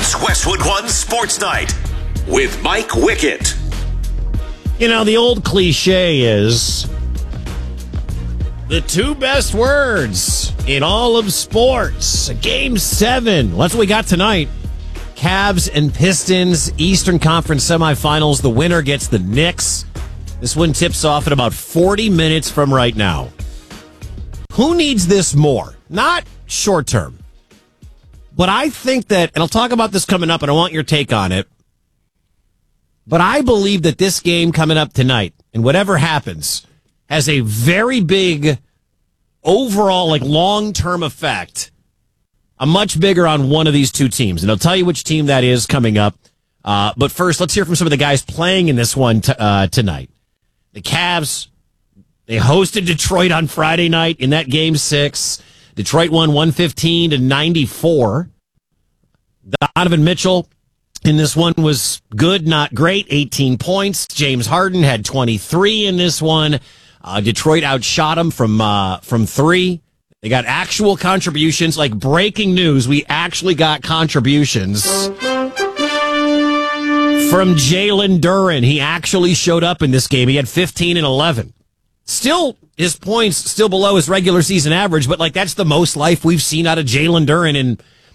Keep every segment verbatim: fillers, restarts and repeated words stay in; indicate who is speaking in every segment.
Speaker 1: It's Westwood One Sports Night with Mike Wickett.
Speaker 2: You know, the old cliche is the two best words in all of sports. Game seven. That's what we got tonight. Cavs and Pistons, Eastern Conference semifinals. The winner gets the Knicks. This one tips off in about forty minutes from right now. Who needs this more? Not short term. But I think that, and I'll talk about this coming up, and I want your take on it. But I believe that this game coming up tonight, and whatever happens, has a very big overall, like, long-term effect. A much bigger on one of these two teams. And I'll tell you which team that is coming up. Uh, but first, let's hear from some of the guys playing in this one t- uh, tonight. The Cavs, they hosted Detroit on Friday night in that game six. Detroit won one fifteen to ninety-four. Donovan Mitchell in this one was good, not great. eighteen points. James Harden had twenty-three in this one. Uh, Detroit outshot him from uh, from three. They got actual contributions, like breaking news. We actually got contributions from Jalen Duren. He actually showed up in this game. He had fifteen and eleven. Still, his points still below his regular season average, but like that's the most life we've seen out of Jalen Duren in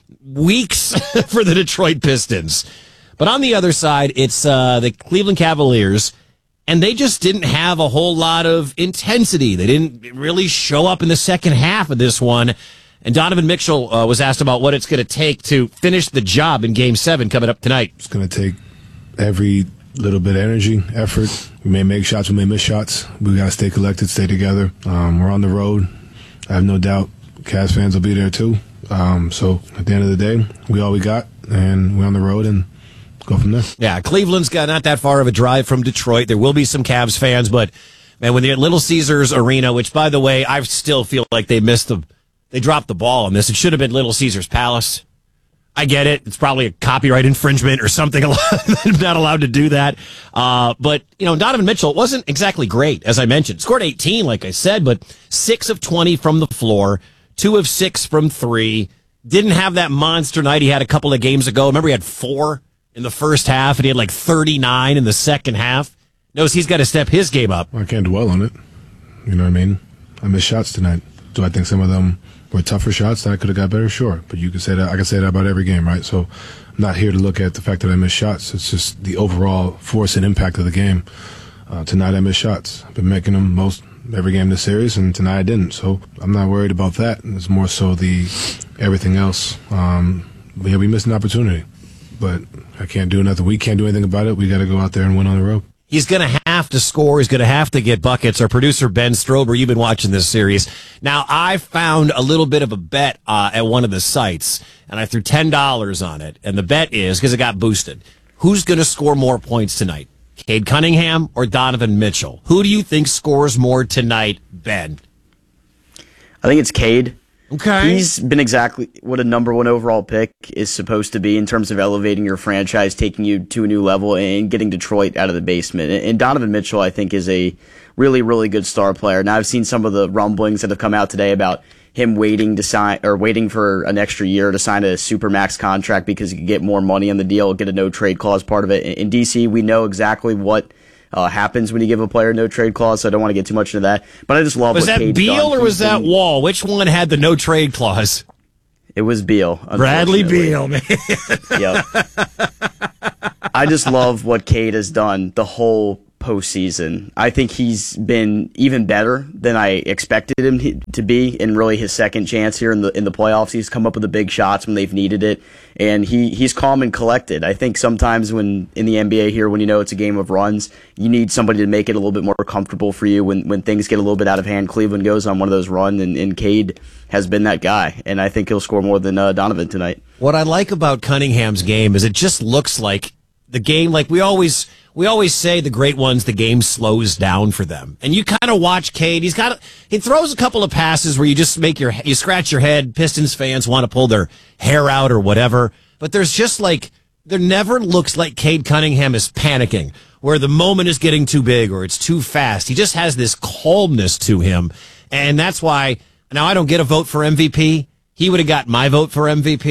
Speaker 2: weeks for the Detroit Pistons. But on the other side, it's uh, the Cleveland Cavaliers, and they just didn't have a whole lot of intensity. They didn't really show up in the second half of this one. And Donovan Mitchell uh, was asked about what it's going to take to finish the job in Game seven coming up tonight.
Speaker 3: It's going to take every little bit of energy, effort. We may make shots, we may miss shots. We got to stay collected, stay together. Um, we're on the road. I have no doubt Cavs fans will be there too. Um, so at the end of the day, we all we got, and we're on the road and go from there.
Speaker 2: Yeah, Cleveland's got not that far of a drive from Detroit. There will be some Cavs fans, but man, when they're at Little Caesars Arena, which by the way, I still feel like they missed the, they dropped the ball on this. It should have been Little Caesars Palace. I get it. It's probably a copyright infringement or something. I'm not allowed to do that. Uh, but, you know, Donovan Mitchell wasn't exactly great, as I mentioned. Scored eighteen, like I said, but six of twenty from the floor, two of six from three. Didn't have that monster night he had a couple of games ago. Remember, he had four in the first half, and he had like thirty-nine in the second half. Knows he's got to step his game up.
Speaker 3: I can't dwell on it. You know what I mean? I missed shots tonight. Do I think some of them were tougher shots that I could have got better? Sure. But you could say that. I can say that about every game, right? So I'm not here to look at the fact that I missed shots. It's just the overall force and impact of the game. Uh, tonight I missed shots. I've been making them most every game this series, and tonight I didn't. So I'm not worried about that. It's more so the everything else. Um, yeah, we missed an opportunity. But I can't do nothing. We can't do anything about it. We got to go out there and win on the road.
Speaker 2: He's going to have to score. He's going to have to get buckets. Our producer, Ben Strober, you've been watching this series. Now, I found a little bit of a bet uh, at one of the sites, and I threw ten dollars on it. And the bet is, because it got boosted, who's going to score more points tonight? Cade Cunningham or Donovan Mitchell? Who do you think scores more tonight, Ben?
Speaker 4: I think it's Cade.
Speaker 2: Okay.
Speaker 4: He's been exactly what a number one overall pick is supposed to be in terms of elevating your franchise, taking you to a new level, and getting Detroit out of the basement. And Donovan Mitchell, I think, is a really, really good star player. Now, I've seen some of the rumblings that have come out today about him waiting to sign or waiting for an extra year to sign a supermax contract because he could get more money on the deal, get a no trade clause part of it. In D C, we know exactly what Uh, happens when you give a player no trade clause, so I don't want to get too much into that. But I just love
Speaker 2: was
Speaker 4: what
Speaker 2: that
Speaker 4: Cade's
Speaker 2: Beal
Speaker 4: done.
Speaker 2: or was that Wall? Which one had the no trade clause?
Speaker 4: It was Beal.
Speaker 2: Bradley Beal, man.
Speaker 4: Yep. I just love what Cade has done the whole postseason. I think he's been even better than I expected him to be in really his second chance here in the in the playoffs. He's come up with the big shots when they've needed it, and he, he's calm and collected. I think sometimes when in the N B A here, when you know it's a game of runs, you need somebody to make it a little bit more comfortable for you when, when things get a little bit out of hand. Cleveland goes on one of those runs, and, and Cade has been that guy, and I think he'll score more than uh, Donovan tonight.
Speaker 2: What I like about Cunningham's game is it just looks like the game, like we always we always say the great ones, the game slows down for them. And you kind of watch Cade. He's got he throws a couple of passes where you just make your you scratch your head. Pistons fans want to pull their hair out or whatever. But there's just like there never looks like Cade Cunningham is panicking, where the moment is getting too big or it's too fast. He just has this calmness to him, and that's why now I don't get a vote for M V P. He would have got my vote for M V P.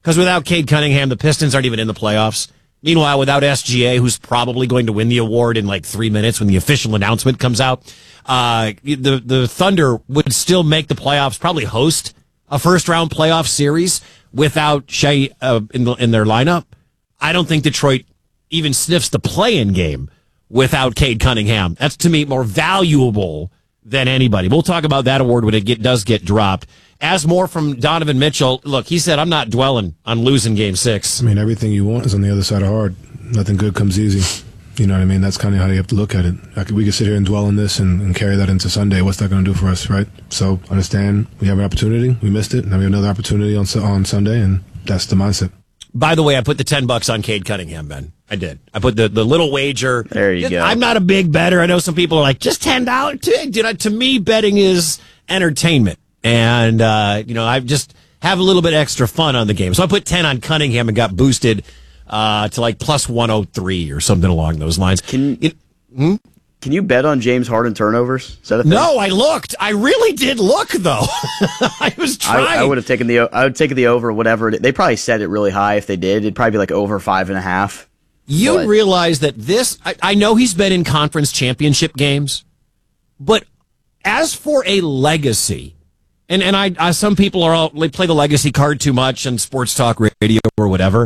Speaker 2: Because without Cade Cunningham, the Pistons aren't even in the playoffs. Meanwhile, without S G A, who's probably going to win the award in like three minutes when the official announcement comes out, uh, the, the Thunder would still make the playoffs, probably host a first-round playoff series without Shea uh, in, the, in their lineup. I don't think Detroit even sniffs the play-in game without Cade Cunningham. That's, to me, more valuable than anybody. We'll talk about that award when it get, does get dropped. As more from Donovan Mitchell, look, he said, I'm not dwelling on losing game six.
Speaker 3: I mean, everything you want is on the other side of hard. Nothing good comes easy. You know what I mean? That's kind of how you have to look at it. I could, we could sit here and dwell on this and, and carry that into Sunday. What's that going to do for us, right? So understand we have an opportunity. We missed it. Now we have another opportunity on on Sunday, and that's the mindset.
Speaker 2: By the way, I put the ten bucks on Cade Cunningham, Ben. I did. I put the, the little wager.
Speaker 4: There you go.
Speaker 2: I'm not a big bettor. I know some people are like, just ten dollars? To, to me, betting is entertainment. And, uh, you know, I just have a little bit extra fun on the game. So I put ten on Cunningham and got boosted uh, to like plus one oh three or something along those lines.
Speaker 4: Can,
Speaker 2: it, hmm?
Speaker 4: can you bet on James Harden turnovers? Is that a thing?
Speaker 2: No, I looked. I really did look, though. I was trying.
Speaker 4: I, I would have taken the I would take the over, whatever. It, they probably set it really high if they did. It'd probably be like over five and a half.
Speaker 2: You
Speaker 4: but.
Speaker 2: realize that this, I, I know he's been in conference championship games, but as for a legacy, and, and I, I some people are all, they play the legacy card too much on sports talk radio or whatever.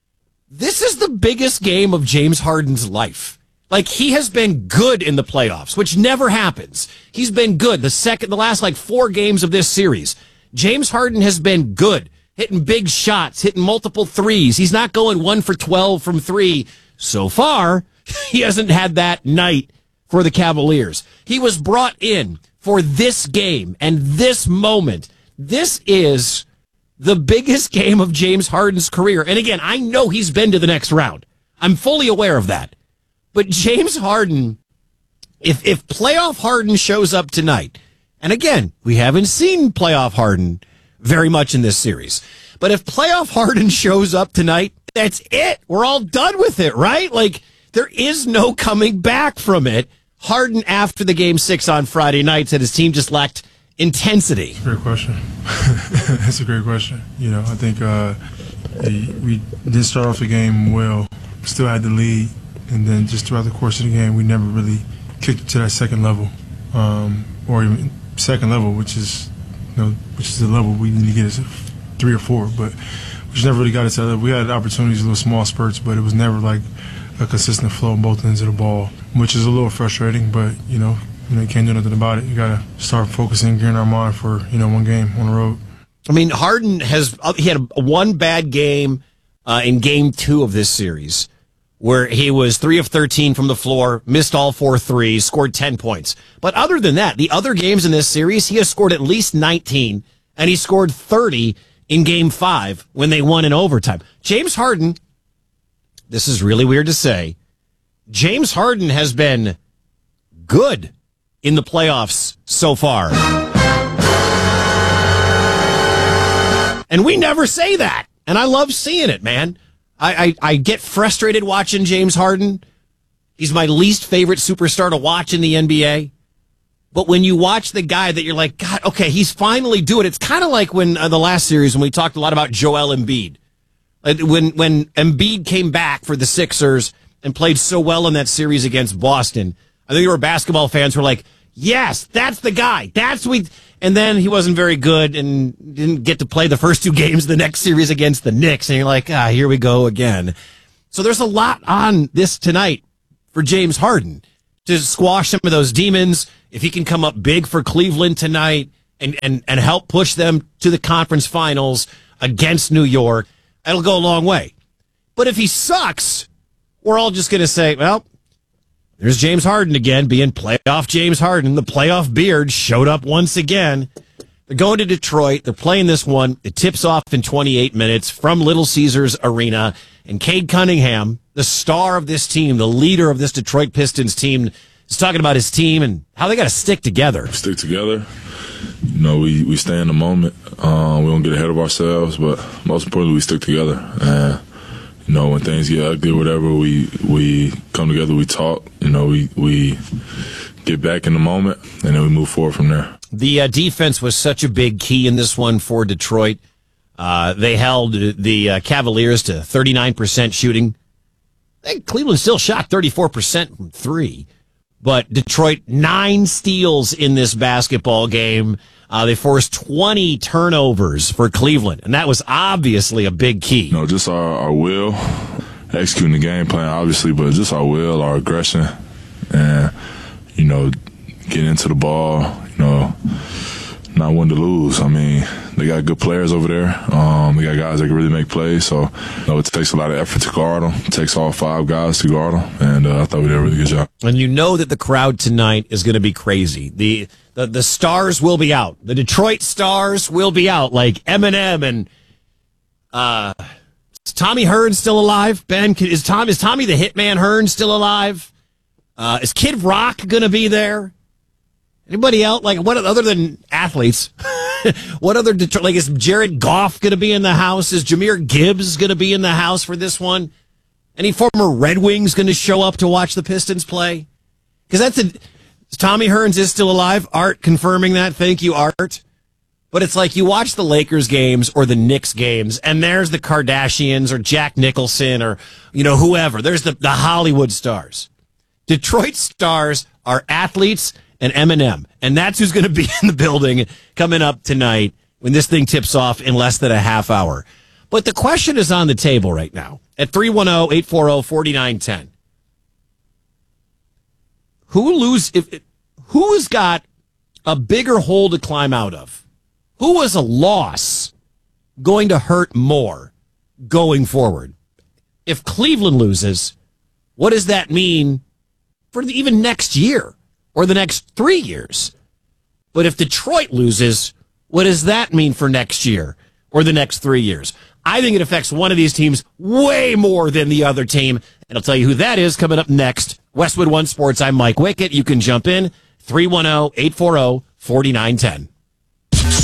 Speaker 2: This is the biggest game of James Harden's life. Like, he has been good in the playoffs, which never happens. He's been good. The second, the last like four games of this series, James Harden has been good, hitting big shots, hitting multiple threes. He's not going one for twelve from three. So far, he hasn't had that night for the Cavaliers. He was brought in for this game and this moment. This is the biggest game of James Harden's career. And again, I know he's been to the next round. I'm fully aware of that. But James Harden, if if playoff Harden shows up tonight, and again, we haven't seen playoff Harden very much in this series, but if playoff Harden shows up tonight, that's it. We're all done with it, right? Like, there is no coming back from it. Harden, after the game six on Friday night, said his team just lacked intensity.
Speaker 5: Great question. That's a great question. You know, I think uh, we did start off the game well, still had the lead, and then just throughout the course of the game, we never really kicked it to that second level, um, or even second level, which is, you know, which is the level we need to get us at three or four, but we just never really got it to that level. We had opportunities, little small spurts, but it was never like a consistent flow on both ends of the ball, which is a little frustrating, but, you know, you know, you can't do nothing about it. You got to start focusing, gearing our mind for, you know, one game on the road.
Speaker 2: I mean, Harden has, he had a, one bad game uh, in game two of this series where he was three of thirteen from the floor, missed all four threes, scored ten points. But other than that, the other games in this series, he has scored at least nineteen, and he scored thirty in game five when they won in overtime. James Harden, this is really weird to say, James Harden has been good in the playoffs so far. And we never say that. And I love seeing it, man. I, I, I get frustrated watching James Harden. He's my least favorite superstar to watch in the N B A. But when you watch the guy that you're like, God, okay, he's finally doing it. It's kind of like when uh, the last series when we talked a lot about Joel Embiid. Uh, when, when Embiid came back for the Sixers and played so well in that series against Boston, I think there were basketball fans who were like, yes, that's the guy. That's we. And then he wasn't very good and didn't get to play the first two games of the next series against the Knicks. And you're like, ah, here we go again. So there's a lot on this tonight for James Harden to squash some of those demons. If he can come up big for Cleveland tonight and, and, and help push them to the conference finals against New York, it'll go a long way. But if he sucks, we're all just going to say, well, there's James Harden again, being playoff James Harden. The playoff beard showed up once again. They're going to Detroit. They're playing this one. It tips off in twenty-eight minutes from Little Caesars Arena. And Cade Cunningham, the star of this team, the leader of this Detroit Pistons team, is talking about his team and how they got to stick together.
Speaker 6: Stick together. You know, we, we stay in the moment. Uh, we don't get ahead of ourselves, but most importantly, we stick together. And you know, when things get ugly or whatever, we we come together, we talk, you know, we, we get back in the moment, and then we move forward from there.
Speaker 2: The uh, defense was such a big key in this one for Detroit. Uh, they held the uh, Cavaliers to thirty-nine percent shooting. I think Cleveland still shot thirty-four percent from three. But Detroit, nine steals in this basketball game. Uh, they forced twenty turnovers for Cleveland, and that was obviously a big key.
Speaker 6: You know, just our, our will, executing the game plan, obviously, but just our will, our aggression, and, you know, getting into the ball, you know, not one to lose. I mean, they got good players over there. Um, they got guys that can really make plays. So, you know, it takes a lot of effort to guard them. It takes all five guys to guard them. And uh, I thought we did a really good job.
Speaker 2: And you know that the crowd tonight is going to be crazy. The, the the stars will be out. The Detroit stars will be out, like Eminem and uh, is Tommy Hearn still alive? Ben, is Tom is Tommy the Hitman Hearn still alive? Uh, is Kid Rock going to be there? Anybody else? Like, what other than athletes? What other Detroit? Like, is Jared Goff going to be in the house? Is Jahmyr Gibbs going to be in the house for this one? Any former Red Wings going to show up to watch the Pistons play? Because that's a Tommy Hearns is still alive. Art confirming that. Thank you, Art. But it's like you watch the Lakers games or the Knicks games, and there's the Kardashians or Jack Nicholson or you know whoever. There's the the Hollywood stars. Detroit stars are athletes and Eminem. And that's who's going to be in the building coming up tonight when this thing tips off in less than a half hour. But the question is on the table right now at three one zero, eight four zero, four nine one zero. Who lose if who's got a bigger hole to climb out of? Who is a loss going to hurt more going forward? If Cleveland loses, what does that mean for the, even next year? Or the next three years. But if Detroit loses, what does that mean for next year or the next three years? I think it affects one of these teams way more than the other team. And I'll tell you who that is coming up next. Westwood One Sports, I'm Mike Wickett. You can jump in, three one zero, eight four zero, four nine one zero.